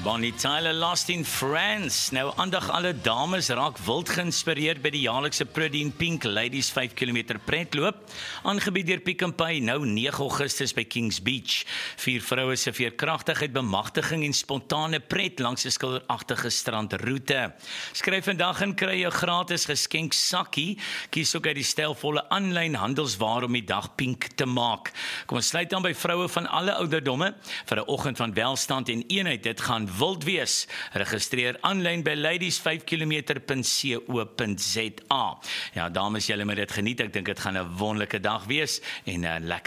Bonnie Tyler Lost in France. Nou, aandag alle dames raak wild geïnspireerd by die jaarlikse Prudine Pink Ladies 5 km pretloop, aangebied deur Pick n Pay nou 9 Augustus by Kings Beach. 4 vroue se veerkragtigheid, bemagtiging en spontane pret langs 'n skilderagtige strandroete. Skryf vandag en kry jou gratis geskenk sakkie. Kies ook uit die stylvolle aanlyn handelsware om die dag pink te maak. Kom ons sluit aan by vroue van alle ouderdomme vir 'n oggend van welstand en eenheid. Dit gaan wild wees. Registreer aanlyn by ladies5km.co.za. Ja, dames, julle moet dit geniet. Ek dink dit gaan 'n wonderlike dag wees en 'n lekker